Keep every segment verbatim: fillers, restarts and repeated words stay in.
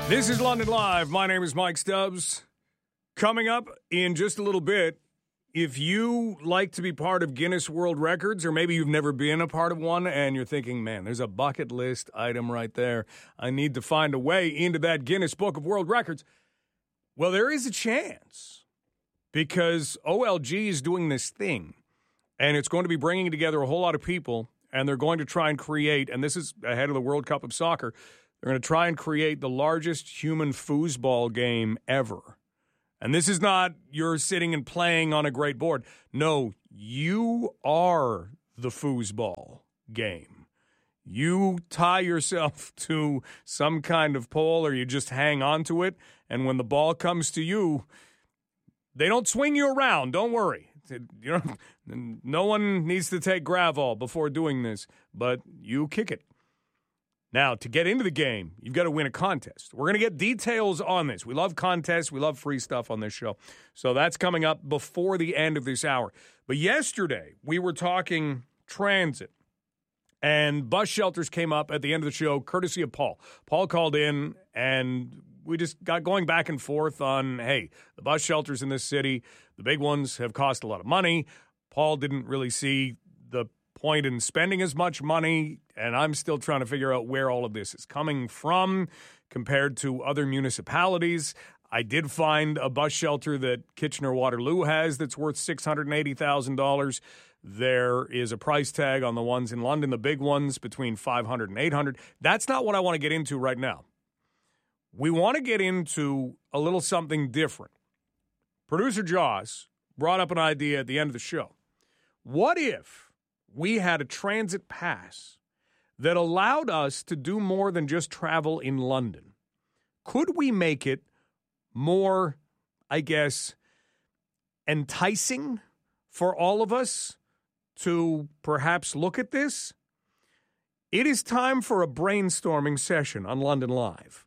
This is London Live. My name is Mike Stubbs. Coming up in just a little bit, if you like to be part of Guinness World Records, or maybe you've never been a part of one and you're thinking, man, there's a bucket list item right there. I need to find a way into that Guinness Book of World Records. Well, there is a chance because O L G is doing this thing, and it's going to be bringing together a whole lot of people, and they're going to try and create, and this is ahead of the World Cup of Soccer, they're going to try and create the largest human foosball game ever. And this is not you're sitting and playing on a great board. No, you are the foosball game. You tie yourself to some kind of pole or you just hang on to it, and when the ball comes to you, they don't swing you around. Don't worry. You know, no one needs to take Gravol before doing this, but you kick it. Now, to get into the game, you've got to win a contest. We're going to get details on this. We love contests. We love free stuff on this show. So that's coming up before the end of this hour. But yesterday, we were talking transit, and bus shelters came up at the end of the show, courtesy of Paul. Paul called in, and we just got going back and forth on, hey, the bus shelters in this city, the big ones have cost a lot of money. Paul didn't really see the point in spending as much money, and I'm still trying to figure out where all of this is coming from compared to other municipalities. I did find a bus shelter that Kitchener-Waterloo has that's worth six hundred eighty thousand dollars. There is a price tag on the ones in London, the big ones, between five hundred dollars and eight hundred dollars. That's not what I want to get into right now. We want to get into a little something different. Producer Joss brought up an idea at the end of the show. What if we had a transit pass that allowed us to do more than just travel in London? Could we make it more, I guess, enticing for all of us to perhaps look at this? It is time for a brainstorming session on London Live.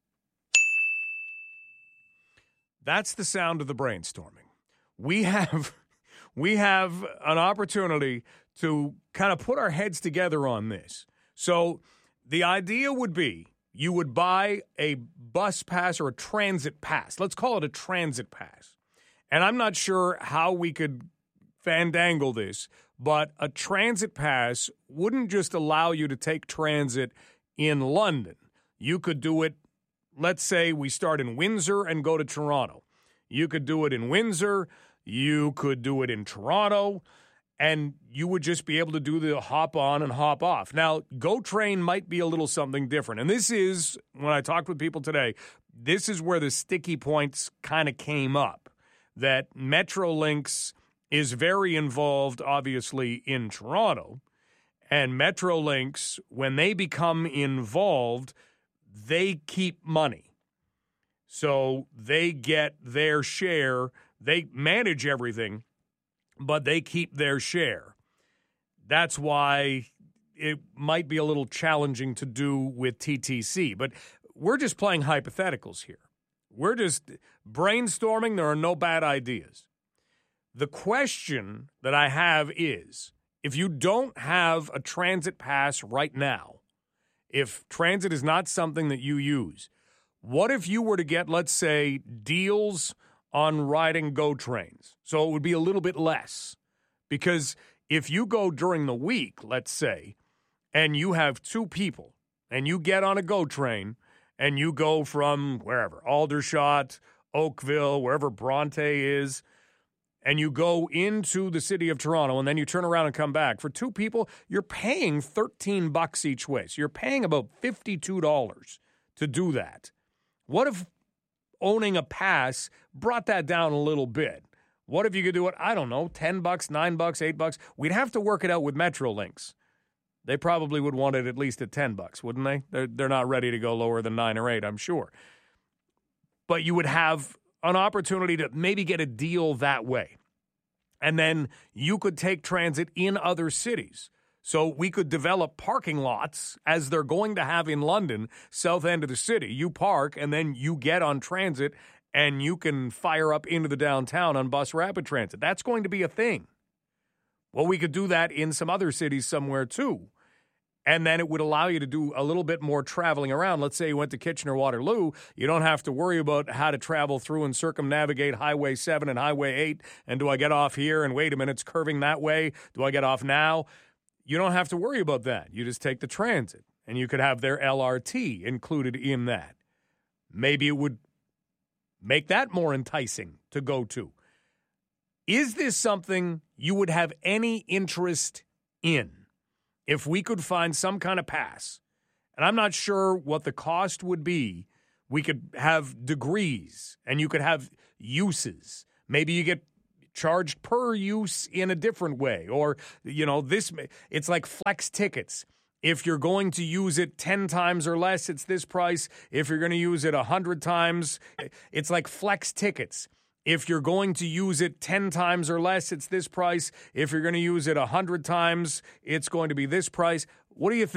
That's the sound of the brainstorming. We have we have an opportunity to kind of put our heads together on this. So the idea would be you would buy a bus pass or a transit pass. Let's call it a transit pass. And I'm not sure how we could fandangle this, but a transit pass wouldn't just allow you to take transit in London. You could do it, let's say we start in Windsor and go to Toronto. You could do it in Windsor. You could do it in Toronto. And you would just be able to do the hop on and hop off. Now, GO Train might be a little something different. And this is, when I talked with people today, this is where the sticky points kind of came up. That Metrolinx is very involved, obviously, in Toronto. And Metrolinx, when they become involved, they keep money. So they get their share. They manage everything, but they keep their share. That's why it might be a little challenging to do with T T C. But we're just playing hypotheticals here. We're just brainstorming. There are no bad ideas. The question that I have is, if you don't have a transit pass right now, if transit is not something that you use, what if you were to get, let's say, deals on riding GO trains? So it would be a little bit less. Because if you go during the week, let's say, and you have two people, and you get on a GO train, and you go from wherever, Aldershot, Oakville, wherever Bronte is, and you go into the city of Toronto, and then you turn around and come back. For two people, you're paying thirteen bucks each way. So you're paying about fifty-two dollars to do that. What if owning a pass brought that down a little bit? What if you could do it, I don't know, ten bucks, nine bucks, eight bucks? We'd have to work it out with Metrolinx. They probably would want it at least at ten bucks, wouldn't they? They're, they're not ready to go lower than nine or eight, I'm sure. But you would have an opportunity to maybe get a deal that way. And then you could take transit in other cities. So we could develop parking lots as they're going to have in London, south end of the city. You park and then you get on transit and you can fire up into the downtown on bus rapid transit. That's going to be a thing. Well, we could do that in some other cities somewhere too. And then it would allow you to do a little bit more traveling around. Let's say you went to Kitchener-Waterloo. You don't have to worry about how to travel through and circumnavigate Highway seven and Highway eight. And do I get off here? And wait a minute, it's curving that way. Do I get off now? You don't have to worry about that. You just take the transit. And you could have their L R T included in that. Maybe it would make that more enticing to go to. Is this something you would have any interest in? If we could find some kind of pass, and I'm not sure what the cost would be, we could have degrees and you could have uses. Maybe you get charged per use in a different way. Or, you know, this it's like flex tickets. If you're going to use it ten times or less, it's this price. If you're going to use it one hundred times, it's like flex tickets. If you're going to use it ten times or less, it's this price. If you're going to use it one hundred times, it's going to be this price. What do you think?